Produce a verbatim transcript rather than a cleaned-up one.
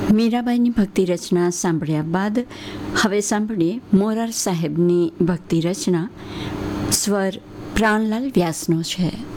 મીરાબાઈની ભક્તિ રચના સાંભળ્યા બાદ હવે સાંભળીએ મોરાર સાહેબની ભક્તિ રચના. સ્વર પ્રાણલાલ વ્યાસનો છે.